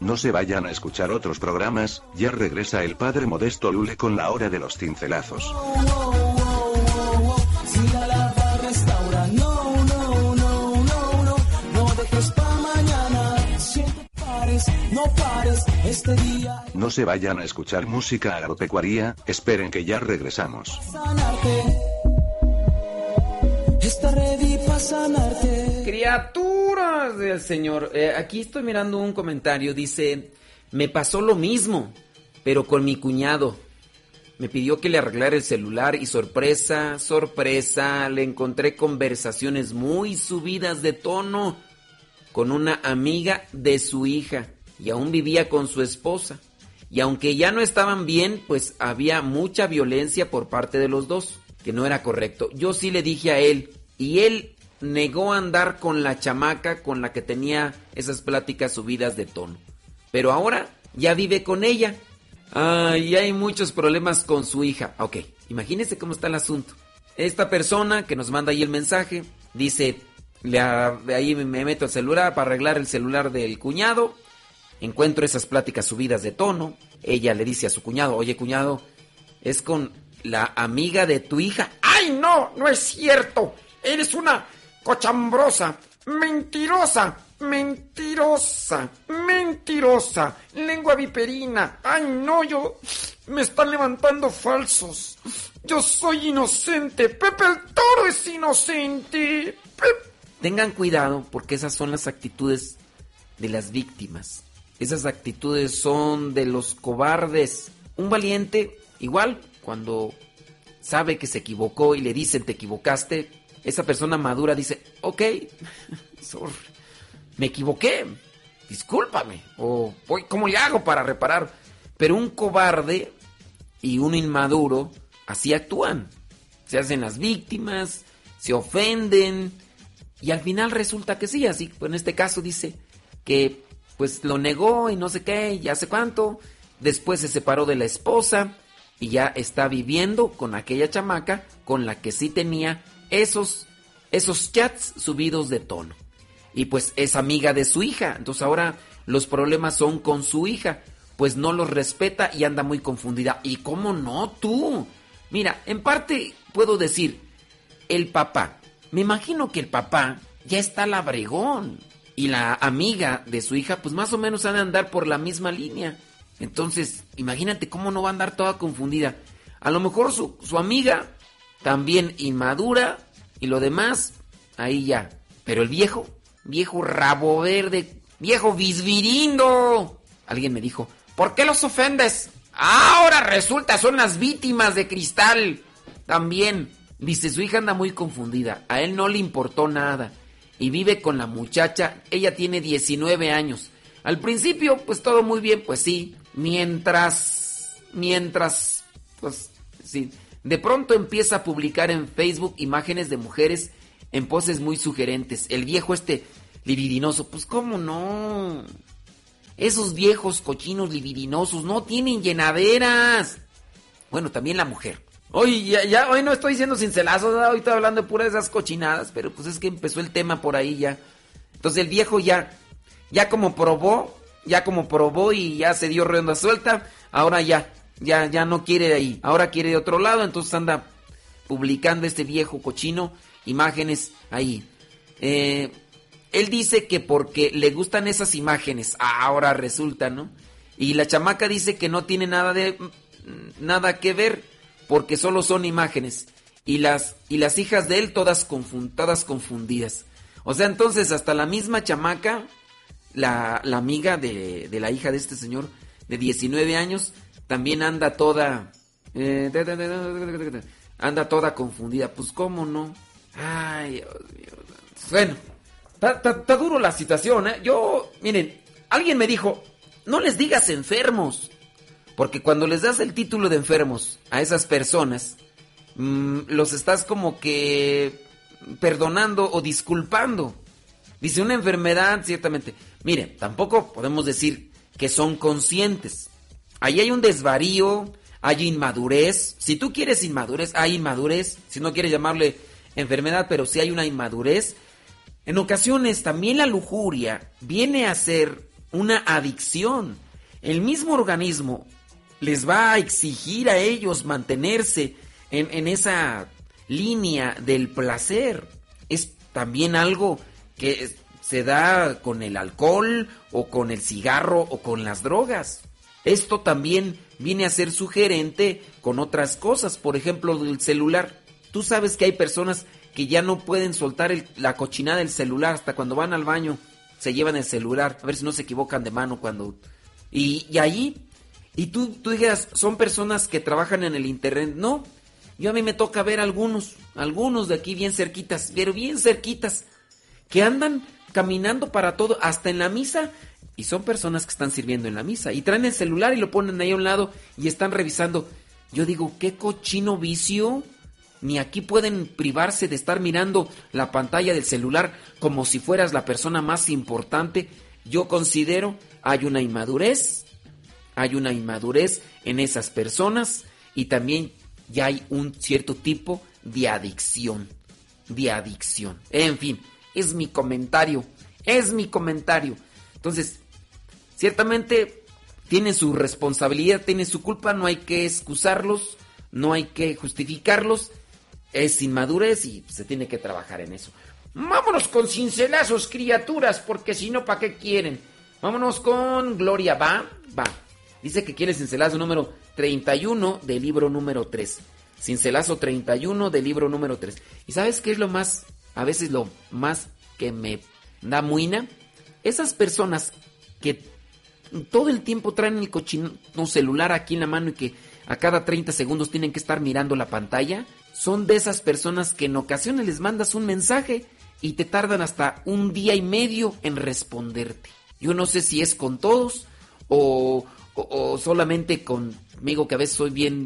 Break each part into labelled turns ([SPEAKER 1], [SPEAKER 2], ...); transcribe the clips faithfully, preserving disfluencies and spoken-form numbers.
[SPEAKER 1] No se vayan a escuchar otros programas, ya regresa el padre Modesto Lule con la hora de los cincelazos.
[SPEAKER 2] No pares, este día.
[SPEAKER 1] No se vayan a escuchar música agropecuaria, esperen que ya regresamos.
[SPEAKER 2] Está ready para sanarte.
[SPEAKER 3] Criaturas del Señor, eh, aquí estoy mirando un comentario, dice, me pasó lo mismo, pero con mi cuñado. Me pidió que le arreglara el celular y sorpresa, sorpresa, le encontré conversaciones muy subidas de tono con una amiga de su hija y aún vivía con su esposa. Y aunque ya no estaban bien, pues había mucha violencia por parte de los dos, que no era correcto. Yo sí le dije a él y él negó andar con la chamaca con la que tenía esas pláticas subidas de tono. Pero ahora ya vive con ella. Ay, hay muchos problemas con su hija. Ok, imagínense cómo está el asunto. Esta persona que nos manda ahí el mensaje dice... Le, ahí me meto al celular para arreglar el celular del cuñado. Encuentro esas pláticas subidas de tono. Ella le dice a su cuñado, oye cuñado, es con la amiga de tu hija.
[SPEAKER 4] ¡Ay, no! ¡No es cierto! Eres una cochambrosa, mentirosa, mentirosa, mentirosa, lengua viperina. ¡Ay, no! Yo... me están levantando falsos. Yo soy inocente. Pepe el Toro es inocente. Pepe.
[SPEAKER 3] Tengan cuidado porque esas son las actitudes de las víctimas. Esas actitudes son de los cobardes. Un valiente, igual, cuando sabe que se equivocó y le dicen te equivocaste, esa persona madura dice, ok, sorry, me equivoqué, discúlpame, o voy, ¿cómo le hago para reparar? Pero un cobarde y un inmaduro así actúan. Se hacen las víctimas, se ofenden. Y al final resulta que sí, así, pues en este caso dice que pues lo negó y no sé qué, ya sé cuánto. Después se separó de la esposa y ya está viviendo con aquella chamaca con la que sí tenía esos, esos chats subidos de tono. Y pues es amiga de su hija, entonces ahora los problemas son con su hija, pues no los respeta y anda muy confundida. ¿Y cómo no tú? Mira, en parte puedo decir, el papá. Me imagino que el papá ya está labregón y la amiga de su hija pues más o menos han de andar por la misma línea. Entonces, imagínate cómo no va a andar toda confundida. A lo mejor su, su amiga también inmadura y lo demás, ahí ya. Pero el viejo, viejo rabo verde, viejo bisbirindo. Alguien me dijo, ¿por qué los ofendes? Ahora resulta, son las víctimas de cristal también. Dice, su hija anda muy confundida, a él no le importó nada y vive con la muchacha, ella tiene diecinueve años. Al principio, pues todo muy bien, pues sí, mientras, mientras, pues sí, de pronto empieza a publicar en Facebook imágenes de mujeres en poses muy sugerentes. El viejo este libidinoso, pues cómo no, esos viejos cochinos libidinosos no tienen llenaderas. Bueno, también la mujer. Hoy ya, ya, hoy no estoy diciendo cincelazos, hoy estoy hablando de puras de esas cochinadas, pero pues es que empezó el tema por ahí ya. Entonces el viejo ya, ya como probó, ya como probó y ya se dio rienda suelta, ahora ya, ya, ya no quiere ahí, ahora quiere de otro lado, entonces anda publicando este viejo cochino imágenes ahí. Eh, él dice que porque le gustan esas imágenes, ahora resulta, ¿no? Y la chamaca dice que no tiene nada de, nada que ver, porque solo son imágenes. Y las, y las hijas de él todas confundadas, confundidas. O sea, entonces hasta la misma chamaca, la, la amiga de, de la hija de este señor de diecinueve años, también anda toda... Eh, anda toda confundida. Pues cómo no. Ay, Dios mío. Bueno, está duro la situación, ¿eh? Yo, miren, alguien me dijo, no les digas enfermos. Porque cuando les das el título de enfermos a esas personas, mmm, los estás como que perdonando o disculpando. Dice, una enfermedad, ciertamente. Miren, tampoco podemos decir que son conscientes. Ahí hay un desvarío, hay inmadurez. Si tú quieres inmadurez, hay inmadurez. Si no quieres llamarle enfermedad, pero sí hay una inmadurez. En ocasiones también la lujuria viene a ser una adicción. El mismo organismo les va a exigir a ellos mantenerse en, en esa línea del placer. Es también algo que se da con el alcohol o con el cigarro o con las drogas. Esto también viene a ser sugerente con otras cosas, por ejemplo, el celular. Tú sabes que hay personas que ya no pueden soltar el, la cochinada del celular, hasta cuando van al baño se llevan el celular, a ver si no se equivocan de mano cuando... Y, y ahí, y tú, tú digas, son personas que trabajan en el internet. No, yo a mí me toca ver algunos, algunos de aquí bien cerquitas, pero bien cerquitas, que andan caminando para todo, hasta en la misa, y son personas que están sirviendo en la misa, y traen el celular y lo ponen ahí a un lado, y están revisando. Yo digo, qué cochino vicio. Ni aquí pueden privarse de estar mirando la pantalla del celular como si fueras la persona más importante. Yo considero, hay una inmadurez, hay una inmadurez en esas personas, y también ya hay un cierto tipo de adicción, de adicción. En fin, es mi comentario, es mi comentario. Entonces, ciertamente tienen su responsabilidad, tienen su culpa, no hay que excusarlos, no hay que justificarlos. Es inmadurez y se tiene que trabajar en eso.
[SPEAKER 4] Vámonos con cincelazos, criaturas, porque si no, ¿para qué quieren? Vámonos con Gloria. ¿Va? Va.
[SPEAKER 3] Dice que quiere cincelazo número treinta y uno del libro número tres. Cincelazo treinta y uno del libro número tres. ¿Y sabes qué es lo más, a veces lo más que me da muina? Esas personas que todo el tiempo traen el cochino celular aquí en la mano y que a cada treinta segundos tienen que estar mirando la pantalla. Son de esas personas que en ocasiones les mandas un mensaje y te tardan hasta un día y medio en responderte. Yo no sé si es con todos o, o, o solamente conmigo, que a veces soy bien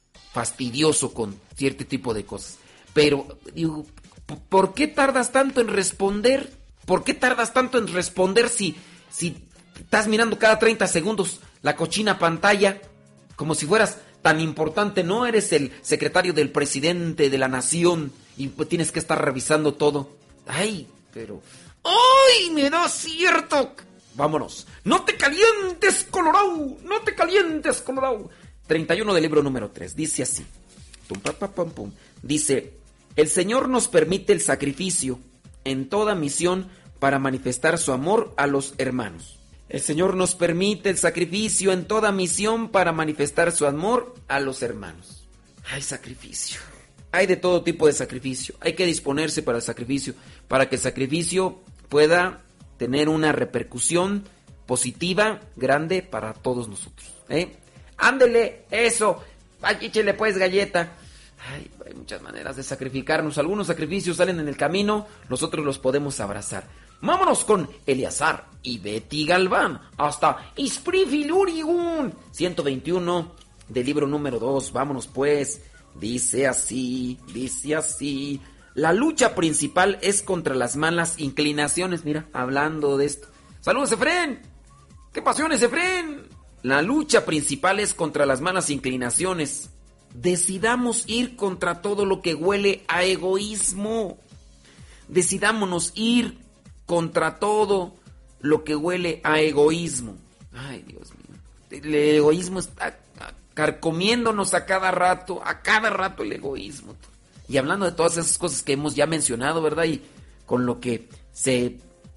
[SPEAKER 3] fastidioso con cierto tipo de cosas. Pero digo, ¿por qué tardas tanto en responder? ¿Por qué tardas tanto en responder si, si estás mirando cada treinta segundos la cochina pantalla como si fueras tan importante? No eres el secretario del presidente de la nación y tienes que estar revisando todo. Ay, pero...
[SPEAKER 4] ¡Ay, me da cierto!
[SPEAKER 3] Vámonos.
[SPEAKER 4] ¡No te calientes, Colorado! ¡No te calientes, Colorado!
[SPEAKER 3] treinta y uno del libro número tres. Dice así. Pum, pam, pam, pam, pum. Dice, el Señor nos permite el sacrificio en toda misión para manifestar su amor a los hermanos. El Señor nos permite el sacrificio en toda misión para manifestar su amor a los hermanos. Hay sacrificio. Hay de todo tipo de sacrificio. Hay que disponerse para el sacrificio, para que el sacrificio pueda tener una repercusión positiva, grande para todos nosotros. ¿Eh?
[SPEAKER 4] Ándele, eso. Échele pues galleta.
[SPEAKER 3] Ay, hay muchas maneras de sacrificarnos. Algunos sacrificios salen en el camino, nosotros los podemos abrazar. Vámonos con Eleazar y Betty Galván hasta Isprifilurigun ciento veintiuno del libro número dos. Vámonos pues. Dice así, dice así. La lucha principal es contra las malas inclinaciones. Mira, hablando de esto. ¡Saludos, Efrén! ¡Qué pasiones, Efrén! La lucha principal es contra las malas inclinaciones. Decidamos ir contra todo lo que huele a egoísmo. Decidámonos ir contra todo lo que huele a egoísmo. Ay, Dios mío. El egoísmo está carcomiéndonos a cada rato, a cada rato el egoísmo. Y hablando de todas esas cosas que hemos ya mencionado, ¿verdad? Y con lo que se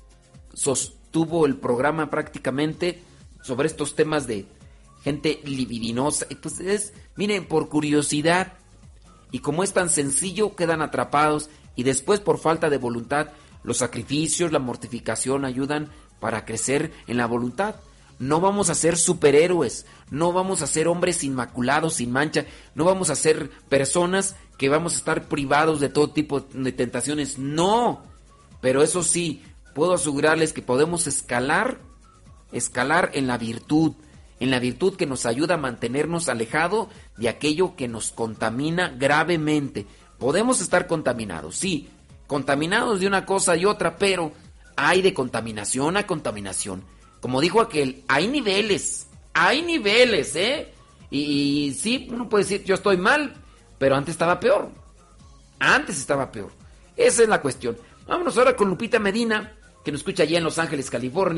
[SPEAKER 3] sostuvo el programa prácticamente sobre estos temas de gente libidinosa. Pues es, miren, por curiosidad. Y como es tan sencillo, quedan atrapados. Y después, por falta de voluntad, los sacrificios, la mortificación ayudan para crecer en la voluntad. No vamos a ser superhéroes, no vamos a ser hombres inmaculados, sin mancha, no vamos a ser personas que vamos a estar privados de todo tipo de tentaciones, no. Pero eso sí, puedo asegurarles que podemos escalar, escalar en la virtud, en la virtud que nos ayuda a mantenernos alejados de aquello que nos contamina gravemente. Podemos estar contaminados, sí, contaminados de una cosa y otra, pero hay de contaminación a contaminación. Como dijo aquel, hay niveles, hay niveles, ¿eh? Y, y sí, uno puede decir, yo estoy mal, pero antes estaba peor. Antes estaba peor. Esa es la cuestión. Vámonos ahora con Lupita Medina, que nos escucha allá en Los Ángeles, California.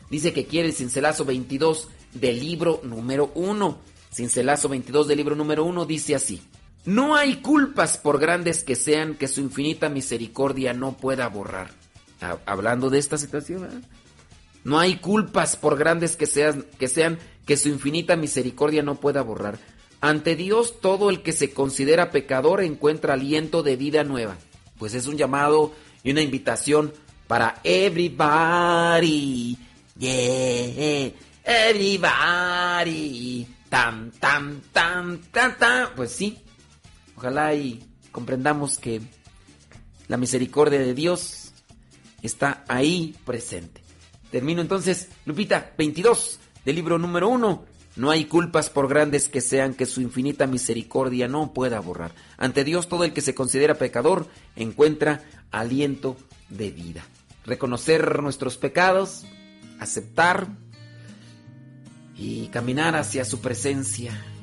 [SPEAKER 3] dice que quiere el cincelazo veintidós del libro número uno. Cincelazo veintidós del libro número uno dice así: no hay culpas por grandes que sean que su infinita misericordia no pueda borrar. Hablando de esta situación, ¿eh? No hay culpas por grandes que sean, que sean que su infinita misericordia no pueda borrar. Ante Dios todo el que se considera pecador encuentra aliento de vida nueva. Pues es un llamado y una invitación para everybody. Yeah, everybody. Tan, tan, tan, tan, tan. Pues sí, ojalá y comprendamos que la misericordia de Dios está ahí presente. Termino entonces, Lupita, veintidós del libro número uno. No hay culpas por grandes que sean que su infinita misericordia no pueda borrar. Ante Dios todo el que se considera pecador encuentra aliento de vida. Reconocer nuestros pecados, aceptar y caminar hacia su presencia.